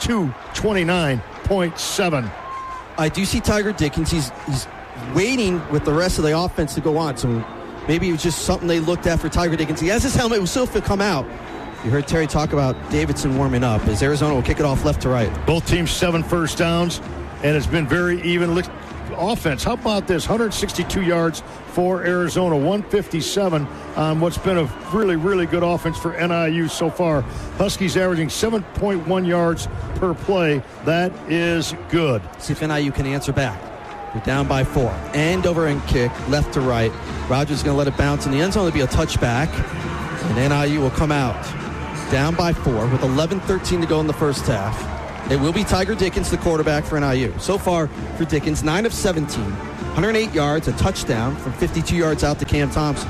229.7. I do see Tiger Dickens. He's waiting with the rest of the offense to go on. So maybe it was just something they looked at for Tiger Dickens. He has his helmet. It will still come out. You heard Terry talk about Davidson warming up as Arizona will kick it off left to right. Both teams 7 first downs, and it's been very even. offense. How about this? 162 yards for Arizona, 157 on what's been a really, really good offense for NIU so far. Huskies averaging 7.1 yards per play. That is good. See if NIU can answer back. They're down by 4. End over and kick, left to right. Rogers going to let it bounce in the end zone. It'll be a touchback, and NIU will come out down by 4 with 11:13 to go in the first half. It will be Tiger Dickens, the quarterback for NIU. So far for Dickens, 9 of 17, 108 yards, a touchdown from 52 yards out to Cam Thompson.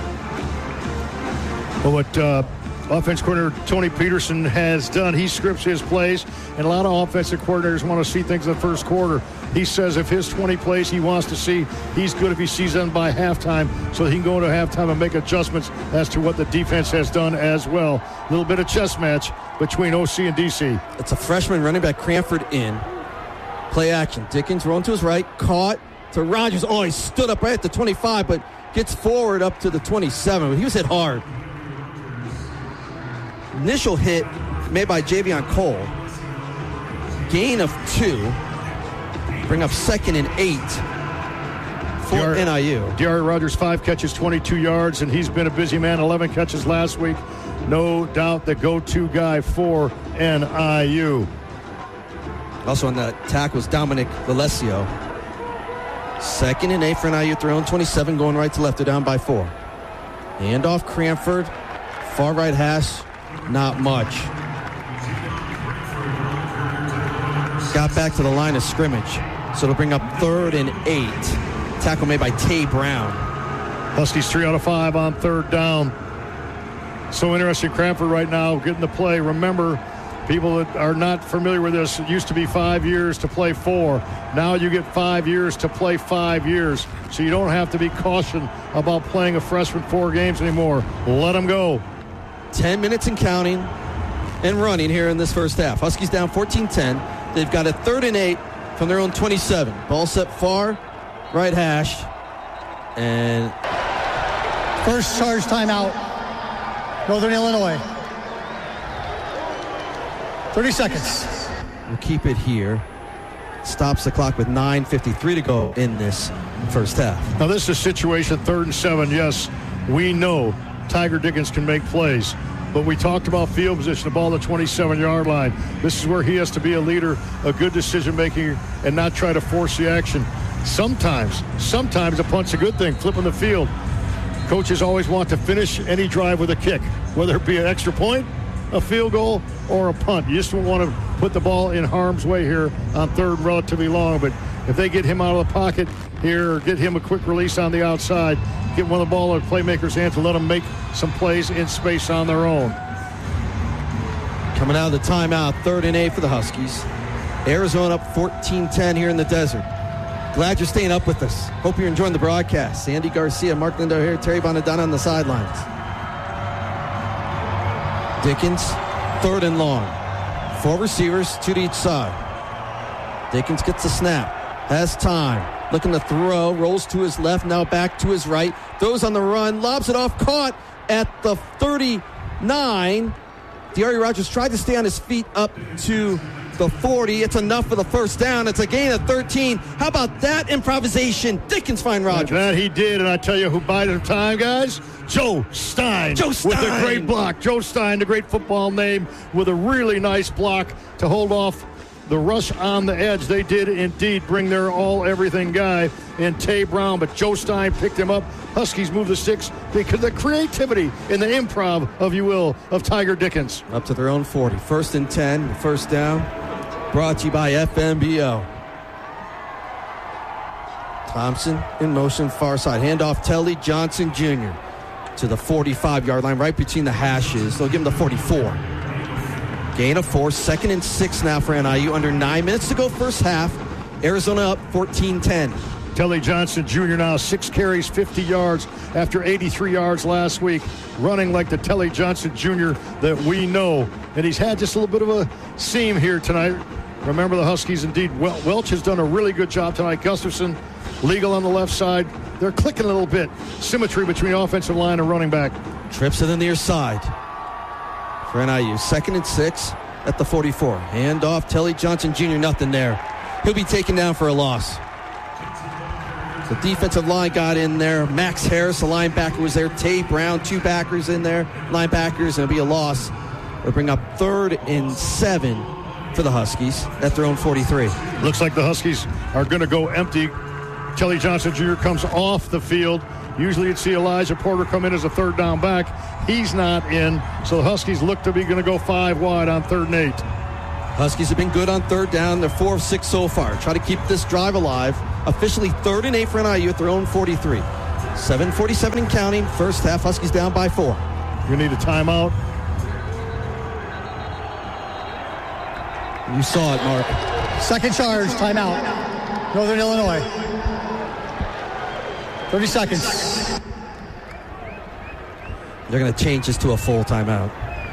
Well, what offense coordinator Tony Peterson has done, he scripts his plays, and a lot of offensive coordinators want to see things in the first quarter. He says if his 20 plays he wants to see, he's good if he sees them by halftime, so he can go into halftime and make adjustments as to what the defense has done as well. A little bit of chess match between OC and DC. It's a freshman running back, Cranford in. Play action. Dickens rolling to his right, caught to Rogers. Oh, he stood up right at the 25, but gets forward up to the 27. He was hit hard. Initial hit made by Javion Cole. Gain of 2. Bring up 2nd and 8 for NIU. D'Ari Rogers, 5 catches, 22 yards, and he's been a busy man. 11 catches last week. No doubt the go-to guy for NIU. Also on that tackle was Dominic Valesio. 2nd and 8 for NIU at their own 27, going right to left. They're down by 4. Hand off Cranford. Far right hash. Not much. Got back to the line of scrimmage. So it'll bring up 3rd and 8. Tackle made by Tay Brown. Huskies 3 out of 5 on 3rd down. So interesting, Cranford right now getting the play. Remember, people that are not familiar with this, it used to be 5 years to play 4. Now you get 5 years to play 5 years. So you don't have to be cautious about playing a freshman 4 games anymore. Let them go. 10 minutes and counting and running here in this first half. Huskies down 14-10. They've got a 3rd and 8 from their own 27. Ball set far, right hash, and first charge timeout, Northern Illinois. 30 seconds. We'll keep it here. Stops the clock with 9:53 to go in this first half. Now this is a situation 3rd and 7. Yes, we know Tiger Dickens can make plays. But we talked about field position, the ball at the 27-yard line. This is where he has to be a leader, a good decision-maker, and not try to force the action. Sometimes a punt's a good thing, flipping the field. Coaches always want to finish any drive with a kick, whether it be an extra point, a field goal, or a punt. You just don't want to put the ball in harm's way here on 3rd and relatively long. But if they get him out of the pocket here, or get him a quick release on the outside, get one of the ball in the playmaker's hand to let them make some plays in space on their own. Coming out of the timeout, 3rd and 8 for the Huskies. Arizona up 14-10 here in the desert. Glad you're staying up with us. Hope you're enjoying the broadcast. Sandy Garcia, Mark Lindo here, Terry Bonadonna on the sidelines. Dickens, 3rd and long. 4 receivers, 2 to each side. Dickens gets the snap, has time. Looking to throw, rolls to his left, now back to his right. Throws on the run, lobs it off, caught at the 39. D'Ari Rogers tried to stay on his feet up to the 40. It's enough for the first down. It's a gain of 13. How about that improvisation? Dickens find Rogers. That he did, and I tell you who bided time, guys? Joe Stein. Joe Stein. With a great block. Joe Stein, the great football name, with a really nice block to hold off the rush on the edge. They did indeed bring their all-everything guy in Tay Brown, but Joe Stein picked him up. Huskies move the sticks because the creativity in the improv, if you will, of Tiger Dickens. Up to their own 40. 1st and 10, first down. Brought to you by FMBO. Thompson in motion, far side. Handoff Telly Johnson Jr. to the 45-yard line, right between the hashes. They'll give him the 44. Gain of 4, 2nd and 6 now for NIU. Under 9 minutes to go first half. Arizona up 14-10. Telly Johnson Jr. now 6 carries, 50 yards after 83 yards last week. Running like the Telly Johnson Jr. that we know. And he's had just a little bit of a seam here tonight. Remember the Huskies indeed. Welch has done a really good job tonight. Gustafson, Legal on the left side. They're clicking a little bit. Symmetry between offensive line and running back. Trips to the near side for NIU. 2nd and 6 at the 44. Hand off Telly Johnson Jr. Nothing there. He'll be taken down for a loss. The defensive line got in there. Max Harris, the linebacker, was there. Tay Brown, 2 backers in there. Linebackers, and it'll be a loss. It'll bring up 3rd and 7 for the Huskies at their own 43. Looks like the Huskies are going to go empty. Kelly Johnson Jr. comes off the field. Usually you'd see Elijah Porter come in as a 3rd down back. He's not in, so the Huskies look to be going to go 5 wide on 3rd and 8. Huskies have been good on 3rd down. They're 4 of 6 so far. Try to keep this drive alive. Officially 3rd and 8 for NIU at their own 43. 7:47 and counting. First half, Huskies down by 4. You need a timeout. You saw it, Mark. Second charge, timeout. Northern Illinois. 30 seconds. They're going to change this to a full timeout.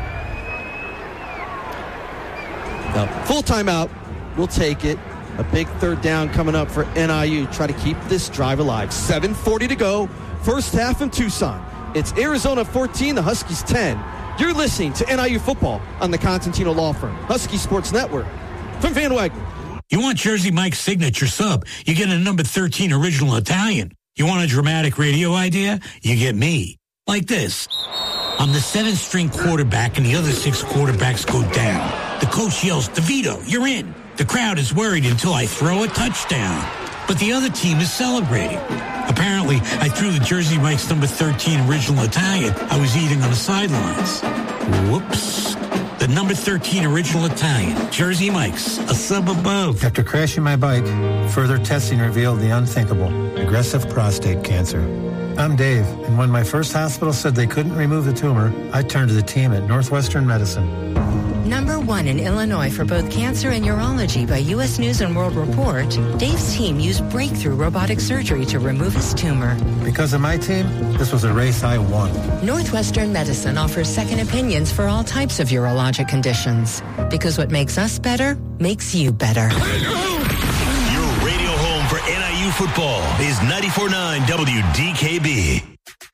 No, full timeout. We'll take it. A big 3rd down coming up for NIU. Try to keep this drive alive. 7:40 to go. First half in Tucson. It's Arizona 14, the Huskies 10. You're listening to NIU football on the Constantino Law Firm. Husky Sports Network from Van Wagner. You want Jersey Mike's signature sub? You get a number 13 original Italian. You want a dramatic radio idea? You get me. Like this. I'm the 7th string quarterback and the other 6 quarterbacks go down. The coach yells, DeVito, you're in. The crowd is worried until I throw a touchdown. But the other team is celebrating. Apparently, I threw the Jersey Mike's number 13 original Italian I was eating on the sidelines. Whoops. The number 13 original Italian, Jersey Mike's, a sub above. After crashing my bike, further testing revealed the unthinkable, aggressive prostate cancer. I'm Dave, and when my first hospital said they couldn't remove the tumor, I turned to the team at Northwestern Medicine. Number 1 in Illinois for both cancer and urology by U.S. News and World Report, Dave's team used breakthrough robotic surgery to remove his tumor. Because of my team, this was a race I won. Northwestern Medicine offers second opinions for all types of urologic conditions. Because what makes us better makes you better. Your radio home for NIU football is 94.9 WDKB.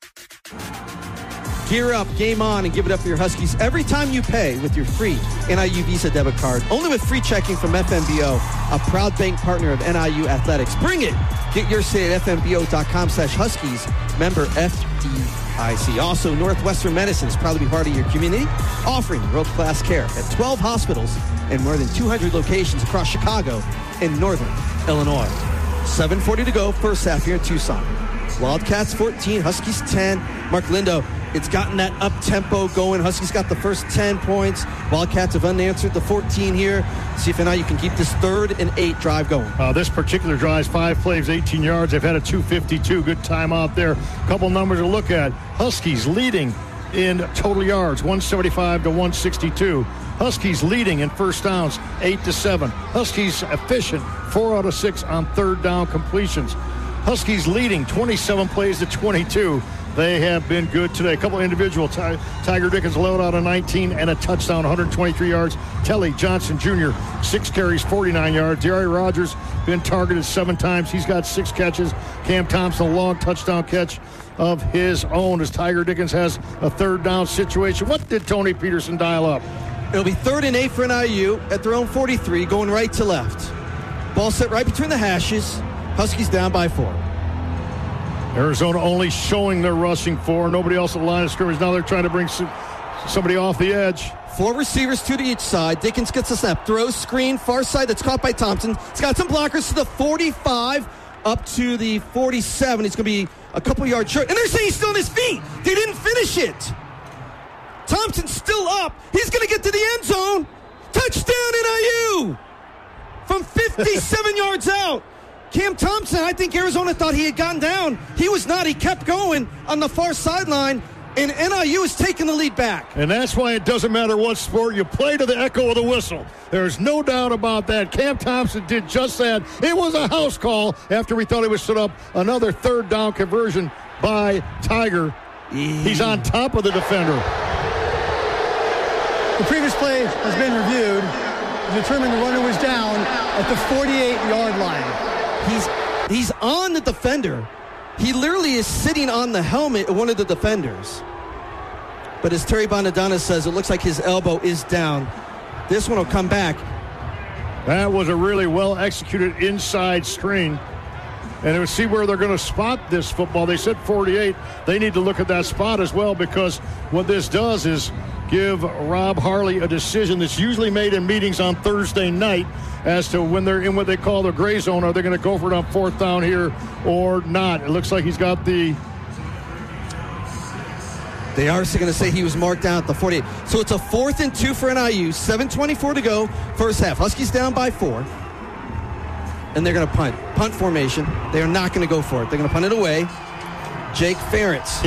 Gear up, game on, and give it up for your Huskies every time you pay with your free NIU Visa debit card. Only with free checking from FNBO, a proud bank partner of NIU Athletics. Bring it! Get your say at fnbo.com/Huskies. Member FDIC. Also, Northwestern Medicine is proud to be part of your community, offering world-class care at 12 hospitals and more than 200 locations across Chicago and Northern Illinois. 7:40 to go, first half here in Tucson. Wildcats 14, Huskies 10. Mark Lindo, it's gotten that up-tempo going. Huskies got the first 10 points. Wildcats have unanswered the 14 here. See if NIU can keep this 3rd and 8 drive going. This particular drive, 5 plays, 18 yards. They've had a 252. Good time out there. Couple numbers to look at. Huskies leading in total yards, 175 to 162. Huskies leading in first downs, 8 to 7. Huskies efficient, 4 out of 6 on 3rd down completions. Huskies leading 27 plays to 22. They have been good today. A couple individual. Tiger Dickens load out of 19 and a touchdown, 123 yards. Telly Johnson Jr., 6 carries, 49 yards. Jerry Rogers been targeted 7 times. He's got 6 catches. Cam Thompson, a long touchdown catch of his own as Tiger Dickens has a 3rd down situation. What did Tony Peterson dial up? It'll be 3rd and 8 for NIU at their own 43, going right to left. Ball set right between the hashes. Huskies down by 4. Arizona only showing their rushing 4. Nobody else at the line of scrimmage. Now they're trying to bring somebody off the edge. 4 receivers, 2 to each side. Dickens gets a snap. Throws screen, far side that's caught by Thompson. It's got some blockers to the 45 up to the 47. It's going to be a couple yards short. And they're saying he's still on his feet. They didn't finish it. Thompson's still up. He's going to get to the end zone. Touchdown NIU from 57 yards out. Cam Thompson, I think Arizona thought he had gotten down. He was not. He kept going on the far sideline, and NIU is taking the lead back. And that's why it doesn't matter what sport you play to the echo of the whistle. There's no doubt about that. Cam Thompson did just that. It was a house call after we thought he would set up another 3rd down conversion by Tiger. He's on top of the defender. The previous play has been reviewed to determine the runner was down at the 48-yard line. He's on the defender. He literally is sitting on the helmet of one of the defenders. But as Terry Bonadonna says, it looks like his elbow is down. This one will come back. That was a really well-executed inside screen. And to see where they're going to spot this football. They said 48. They need to look at that spot as well, because what this does is give Rob Harley a decision that's usually made in meetings on Thursday night as to when they're in what they call the gray zone. Are they going to go for it on 4th down here or not? It looks like he's got the... They are going to say he was marked down at the 48. So it's a 4th and 2 for NIU. 7:24 to go, first half. Huskies down by 4. And they're going to punt. Punt formation. They are not going to go for it. They're going to punt it away. Jake Ferentz